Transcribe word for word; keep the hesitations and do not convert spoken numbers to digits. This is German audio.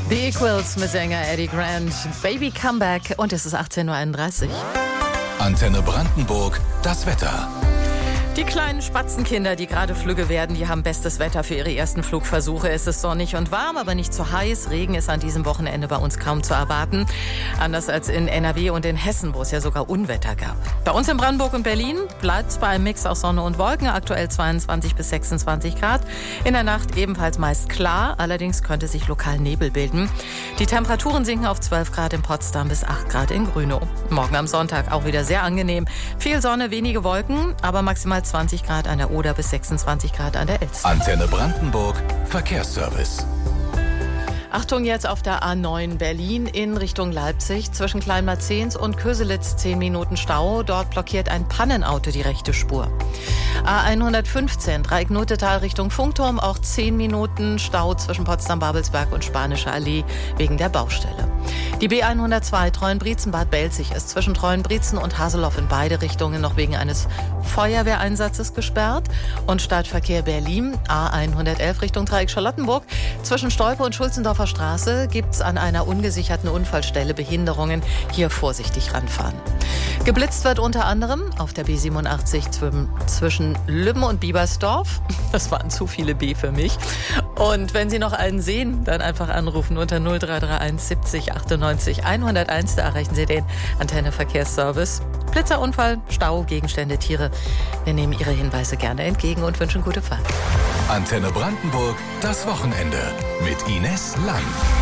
The Equals mit Sänger Eddie Grant, Baby Comeback, und es ist achtzehn Uhr einunddreißig. Antenne Brandenburg, das Wetter. Die kleinen Spatzenkinder, die gerade flügge werden, die haben bestes Wetter für ihre ersten Flugversuche. Es ist sonnig und warm, aber nicht zu heiß. Regen ist an diesem Wochenende bei uns kaum zu erwarten. Anders als in N R W und in Hessen, wo es ja sogar Unwetter gab. Bei uns in Brandenburg und Berlin bleibt es bei einem Mix aus Sonne und Wolken. Aktuell zweiundzwanzig bis sechsundzwanzig Grad. In der Nacht ebenfalls meist klar. Allerdings könnte sich lokal Nebel bilden. Die Temperaturen sinken auf zwölf Grad in Potsdam bis acht Grad in Grünow. Morgen am Sonntag auch wieder sehr angenehm. Viel Sonne, wenige Wolken, aber maximal zwanzig Grad an der Oder bis sechsundzwanzig Grad an der Elster. Antenne Brandenburg, Verkehrsservice. Achtung jetzt auf der A neun Berlin in Richtung Leipzig. Zwischen Kleinmarzens und Köselitz zehn Minuten Stau. Dort blockiert ein Pannenauto die rechte Spur. A hundertfünfzehn Dreieck-Notetal Richtung Funkturm. Auch zehn Minuten Stau zwischen Potsdam-Babelsberg und Spanischer Allee wegen der Baustelle. Die B hundertzwei Treuenbrietzen-Bad Belzig ist zwischen Treuenbrietzen und Haseloff in beide Richtungen noch wegen eines Feuerwehreinsatzes gesperrt. Und Stadtverkehr Berlin A hundertelf Richtung Dreieck Charlottenburg. Zwischen Stolpe und Schulzendorfer Straße gibt es an einer ungesicherten Unfallstelle Behinderungen. Hier vorsichtig ranfahren. Geblitzt wird unter anderem auf der B siebenundachtzig zwischen Lübben und Biebersdorf. Das waren zu viele B für mich. Und wenn Sie noch einen sehen, dann einfach anrufen unter null drei drei eins siebzig achtundneunzig hunderteins. Da erreichen Sie den Antenne Verkehrsservice. Blitzerunfall, Stau, Gegenstände, Tiere. Wir nehmen Ihre Hinweise gerne entgegen und wünschen gute Fahrt. Antenne Brandenburg, das Wochenende mit Ines Lang.